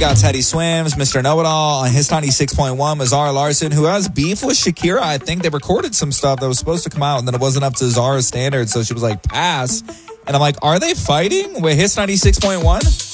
got Teddy Swims, Mr. Know-It-All. On His 96.1, Zara Larsson, who has beef with Shakira. I think they recorded some stuff that was supposed to come out, and then it wasn't up to Zara's standards, so she was like, pass. And I'm like, are they fighting with His 96.1?